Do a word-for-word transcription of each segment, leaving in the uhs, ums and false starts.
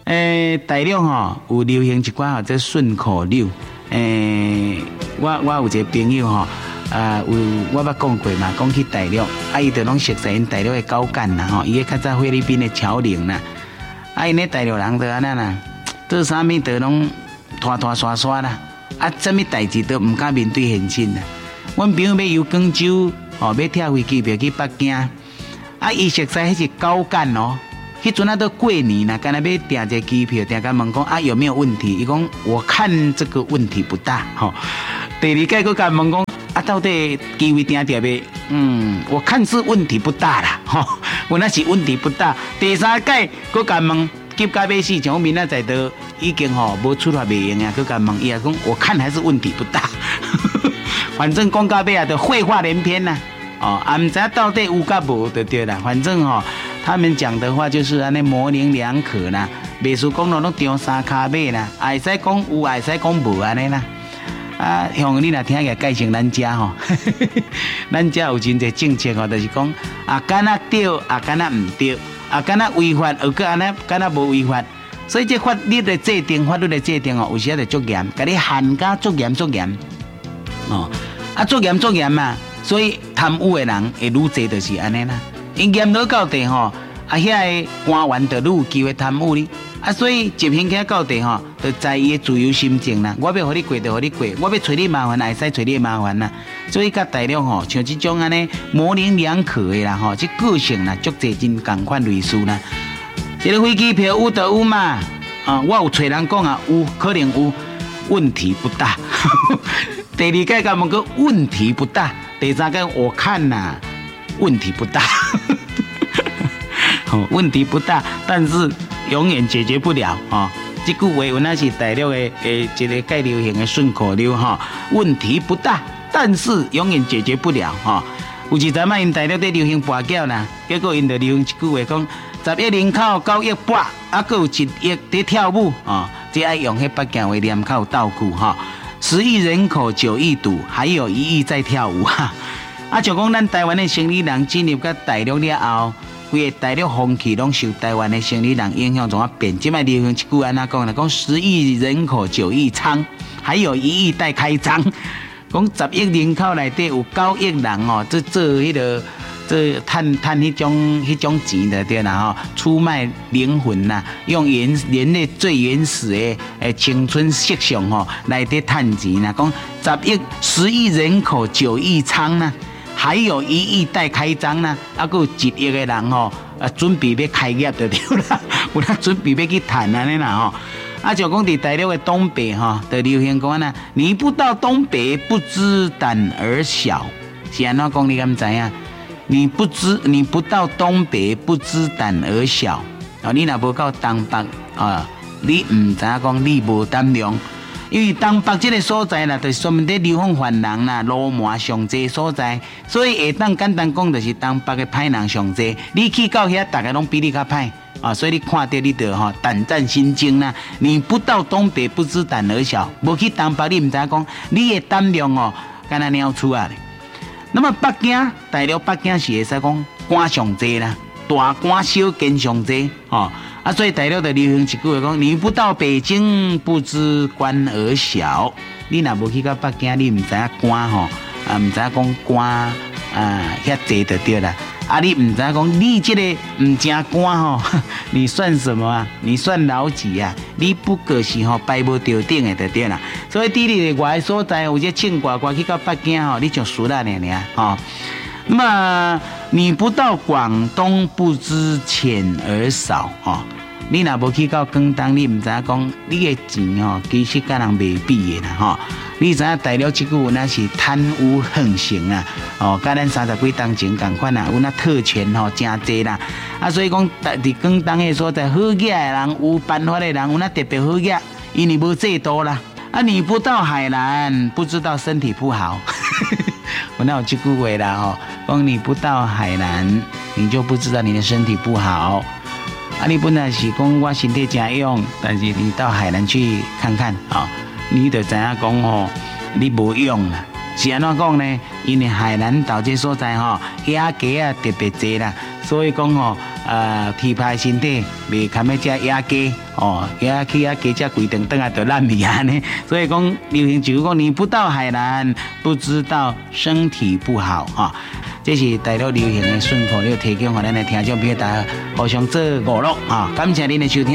诶，大陆吼有流行一款吼，做顺口溜。诶，我我有一个朋友吼，啊有我捌讲过嘛，讲去大陆，啊伊就拢熟悉因大陆的高干啦吼，伊个较早菲律宾的侨领啦，啊因咧大陆人就安那啦，做啥物都拢拖拖刷刷啦，啊啥物代志都唔敢面对现实啦。阮朋友要游广州，哦要跳飞机票去北京，啊伊熟悉迄是高干哦。迄阵啊，都过年啦，干那要订一个机票，订甲问讲啊有没有问题？伊讲我看这个问题不大，吼。第二届佫甲问讲啊，到底机位订订袂？嗯，我看是问题不大啦，吼。我那是问题不大。第三届佫甲问急甲要死，像我明仔载都已经吼无出来袂用啊，佫甲问伊啊讲，我看还是问题不大。反正讲到尾啊，都废话连篇啦，哦，啊唔知到底有甲无就对啦，反正吼。他们讲的话就是安尼模棱两可啦，袂输讲咯，拢张三骹马啦，会使讲有，会使讲无安尼啦。啊，像你若听个介绍咱家吼，咱家有真侪政策吼，就是讲啊，敢若对，啊敢若唔对，啊敢若违法，又个安尼敢若无违法。所以这法律的制定，法律的制定哦，有时啊就足严，甲你限加足严足严。哦，啊足严足严嘛，所以贪污的人会愈侪，就是安尼啦。因严到到地吼，啊，遐个官员就愈有机会贪污哩，啊，所以执行起到地吼，就在伊的自由心情啦。我要互你过就互你过，我要找你麻烦，会使找你麻烦啦。所以甲大陆吼，像这种安尼模棱两可的啦吼，这个性啦，足侪真共款类似啦。这个飞机票有就有嘛，啊，我有找人讲啊，有可能有，问题不大。第二届甲问个问题不大，第三届我看呐。问题不大，问题不大，但是永远解决不了啊！这句话原来是大陆的诶一个介流行的顺口溜哈。问题不大，但是永远解决不了哈。有一阵啊，因大陆在流行跋筊啦，结果因就流行一句话讲：十亿人口九亿八，啊，佫有一亿在跳舞啊！这爱用迄跋筊话念口倒句哈。十亿人口九亿赌，还有一亿在跳舞哈。啊，就讲咱台湾的生理人进入到大陆了后，规个大陆风气拢受台湾的生理人影响，怎啊变？即摆流行一句安那讲啦，讲十亿人口九亿仓，还有一亿待开张。讲十亿人口内底有九亿人哦，做做迄个做趁趁迄种迄种钱的对啦吼，出卖灵魂呐，用原人类最原始的诶青春色相吼来底趁钱啦。讲十亿十亿人口九亿仓呐。还有一亿待开张呢，啊，还有一亿个人吼，啊，准备要开业就对啦，有人准备要去谈安尼啦吼，啊，就讲伫大陆的东北吼，就流行讲呐，你不到东北不知胆儿小，是安怎讲你敢知影？你不知你不到东北不知胆儿小，啊，你若无到东北啊，你唔知影讲你无胆量。因为东北这个所在啦，就是专门在流放犯人啦、流氓上济所在，所以会当简单讲，就是东北的歹人上济。你去到遐，大家拢比你较歹啊，所以你看到你就吼胆战心惊啦。你不到东北不知胆儿小，无去东北你唔知讲，你的胆量哦，敢若鸟出啊咧。那么北京，大陆北京是会使讲官上济啦，大官小奸上济哦。啊，所以大陆就流行一句话讲：你不到北京不知官儿小。你若无去到北京，你唔知影官吼，啊唔知影讲官啊遐济就对啦。啊，你唔知影讲你这个唔正官吼，你算什么啊？你算老几啊？你不过是吼排无到顶的就对啦。所以地理的外的所在，有些庆挂挂去到北京吼，你就输啦呢呢吼。那么你不到广东不知钱儿少哈，你若无去到广东，你唔知影讲你的钱吼，其实甲人袂比的啦吼。你知影大陆这句那是贪污横行啊，哦，甲咱三十几当前共款啊，有那特权吼真济啦，啊，所以讲伫广东的所在，好嘢的人有办法的人有那特别好嘢，因为无制度啦。啊，你不到海南，不知道身体不好。我那有句句话啦吼，讲你不到海南，你就不知道你的身体不好。啊，你本来是讲我身体真用，但是你到海南去看看啊，你就知影讲吼，你无用啦。是安怎讲呢？因为海南岛这所在吼，野鸡啊特别多啦，所以讲吼， 呃体魄身体袂堪要食野鸡哦，野去野鸡只规顿顿啊就烂去安尼。所以讲流行就是讲你不到海南，不知道身体不好哈、哦。这是大陆流行的顺口溜，提供给咱的听众朋友大家互相做娱乐啊！感谢您的收听。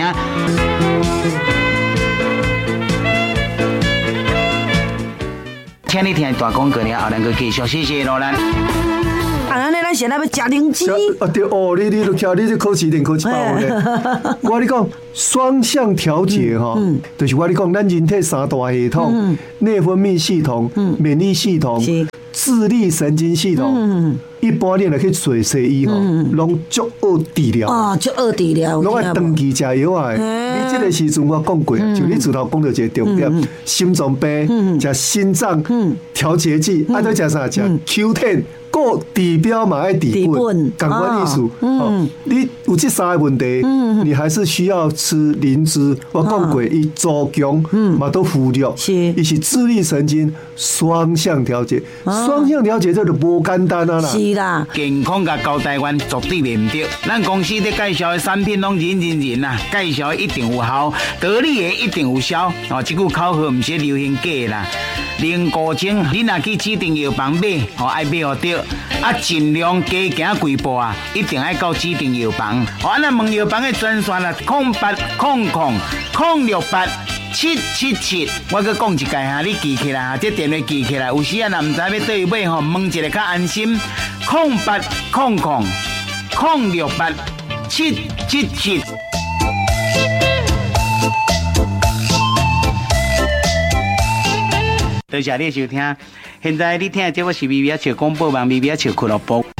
请你听大广告了，后咱个继续，谢谢罗兰。 啊，安尼咱现在要食灵芝。 啊对哦，你你都听你这考试练考一百分咧。我跟你讲，双向调节哈，就是我跟你讲，咱人体三大系统：内分泌系统、免疫系统、自律神经系统。一般你若去做西医吼，拢足好治疗。 哦，足好治疗。 拢爱长期食药啊！你这个时阵我讲过，就你自头讲到一个重点，心脏病食心脏调节剂，啊，再食啥？食 Q 十。个治标嘛爱治本，同款意思。哦，你有这三个问题，你还是需要吃灵芝。我讲过，伊助强嘛都忽略，伊是自律神经双向调节，双向调节这就无简单啊啦。 是啦， 健康甲交台湾绝对袂唔对。咱公司咧介绍的产品拢人人人啊，介绍一定有效，得力的一定有效。哦，这句口号唔是流行假啦。零古精，你若去指定药房买，哦爱买哦对。啊，尽量加行几步啊，一定爱到指定药房。哦，咱问药房的专线啦，空八空空空六八七七七。我佮讲一届哈，你记起来哈，这电话记起来。有时啊，若唔知要倒去买吼，问一个较安心。空八空空空六八七七七。多谢你收听，现在你听的节目是微微笑广播网，微微笑俱乐部。